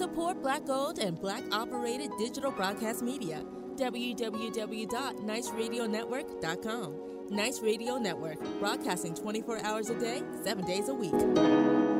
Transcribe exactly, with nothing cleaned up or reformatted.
Support Black-owned and Black-operated digital broadcast media. w w w dot nice radio network dot com. Nice Radio Network, broadcasting twenty-four hours a day, seven days a week.